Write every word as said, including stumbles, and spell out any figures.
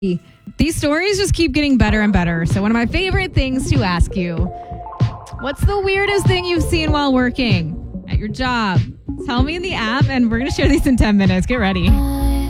These stories just keep getting better and better. So one of my favorite things to ask you, what's the weirdest thing you've seen while working at your job? Tell me in the app, and we're going to share these in ten minutes. Get ready.